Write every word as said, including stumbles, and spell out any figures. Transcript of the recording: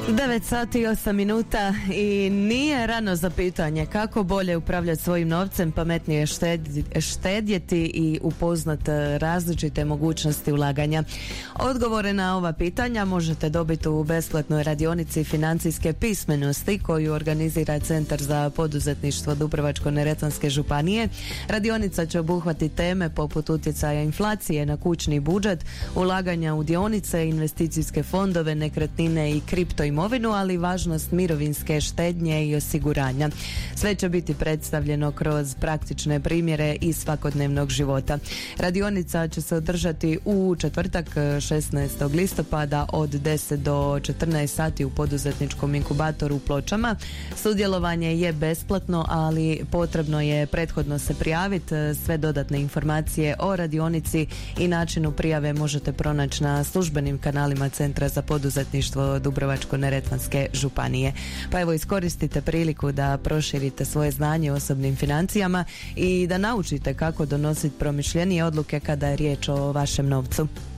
devet sati i osam minuta i nije rano za pitanje kako bolje upravljati svojim novcem, pametnije štedjeti i upoznat različite mogućnosti ulaganja. Odgovore na ova pitanja možete dobiti u besplatnoj radionici financijske pismenosti koju organizira Centar za poduzetništvo Dubrovačko-neretvanske županije. Radionica će obuhvatiti teme poput utjecaja inflacije na kućni budžet, ulaganja u dionice, investicijske fondove, nekretnine i kripto imovinu, ali važnost mirovinske štednje i osiguranja. Sve će biti predstavljeno kroz praktične primjere iz svakodnevnog života. Radionica će se održati u četvrtak šesnaestog listopada od deset do četrnaest sati u poduzetničkom inkubatoru u Pločama. Sudjelovanje je besplatno, ali potrebno je prethodno se prijaviti. Sve dodatne informacije o radionici i načinu prijave možete pronaći na službenim kanalima Centra za poduzetništvo Dubrovačko-neretvanske županije. Pa evo, iskoristite priliku da proširite svoje znanje o osobnim financijama i da naučite kako donositi promišljenije odluke kada je riječ o vašem novcu.